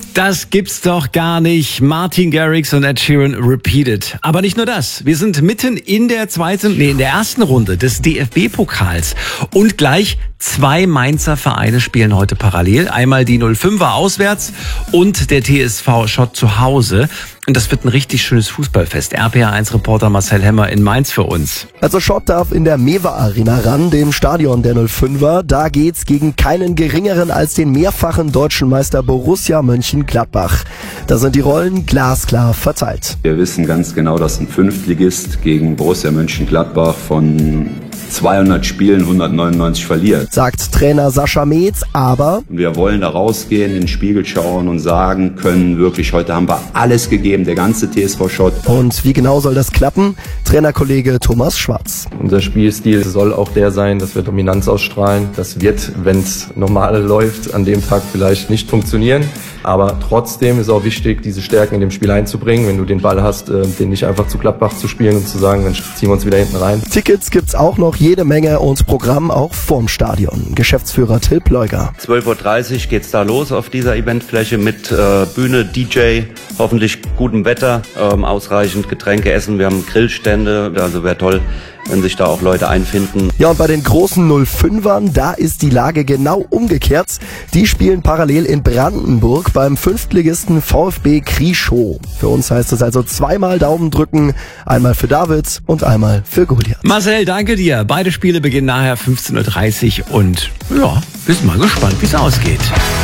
Das gibt's doch gar nicht. Martin Garrix und Ed Sheeran repeated. Aber nicht nur das. Wir sind mitten in der ersten Runde des DFB-Pokals. Und gleich 2 Mainzer Vereine spielen heute parallel. Einmal die 05er auswärts und der TSV Schott zu Hause. Und das wird ein richtig schönes Fußballfest. RPA1-Reporter Marcel Hemmer in Mainz für uns. Also Schott darf in der Mewa Arena ran, dem Stadion der 05er. Da geht's gegen keinen geringeren als den mehrfachen deutschen Meister Borussia Mönchengladbach. Da sind die Rollen glasklar verteilt. Wir wissen ganz genau, dass ein Fünftligist gegen Borussia Mönchengladbach von 200 Spielen 199 verliert, sagt Trainer Sascha Metz, aber wir wollen da rausgehen, in den Spiegel schauen und sagen können, wirklich, heute haben wir alles gegeben, der ganze TSV Schott. Und wie genau soll das klappen? Trainerkollege Thomas Schwarz. Unser Spielstil soll auch der sein, dass wir Dominanz ausstrahlen. Das wird, wenn es normal läuft, an dem Tag vielleicht nicht funktionieren. Aber trotzdem ist auch wichtig, diese Stärken in dem Spiel einzubringen. Wenn du den Ball hast, den nicht einfach zu Gladbach zu spielen und zu sagen, dann ziehen wir uns wieder hinten rein. Tickets gibt's auch noch jede Menge und Programm auch vorm Stadion. Geschäftsführer Till Pleuger. 12:30 Uhr geht's da los auf dieser Eventfläche mit Bühne, DJ, hoffentlich gutem Wetter, ausreichend Getränke, Essen. Wir haben Grillstände, also wäre toll, wenn sich da auch Leute einfinden. Ja, und bei den großen 05ern, da ist die Lage genau umgekehrt. Die spielen parallel in Brandenburg beim Fünftligisten VfB Krieschow. Für uns heißt es also 2-mal Daumen drücken, einmal für David und einmal für Goliath. Marcel, danke dir. Beide Spiele beginnen nachher 15:30 Uhr und ja, wir sind mal gespannt, wie es ausgeht.